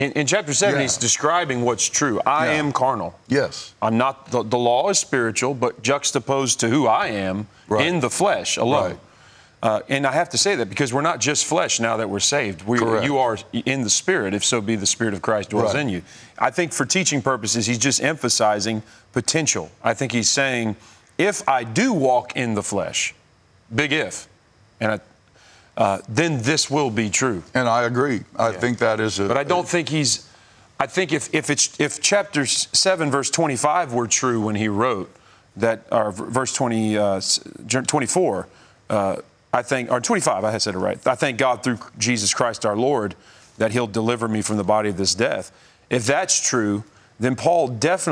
In chapter 7, Yeah. he's describing what's true. I Yeah. am carnal. Yes. I'm not, the law is spiritual, but juxtaposed to who I am Right. in the flesh alone. Right. And I have to say that because we're not just flesh now that we're saved. Correct. You are in the Spirit, if so be the Spirit of Christ dwells Right. in you. I think for teaching purposes, he's just emphasizing potential. I think he's saying, if I do walk in the flesh, big if, and then this will be true. And I agree. I think that is a... But I don't think he's... I think if chapter 7, verse 25 were true when he wrote that, or verse 24, I think, or 25, I had said it right. I thank God through Jesus Christ our Lord that he'll deliver me from the body of this death. If that's true, then Paul definitely